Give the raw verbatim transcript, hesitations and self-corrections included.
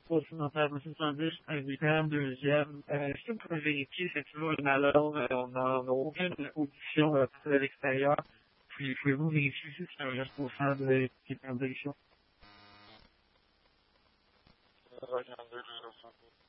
Postmentaire soixante-dix, invitable, deuxième. Euh, est-ce que vous pouvez vérifier si toujours une alarme? Euh, on n'a on a aucune audition euh, à l'extérieur. Puis pouvez-vous vérifier si c'est un responsable euh, qui est en direction? Regardez, je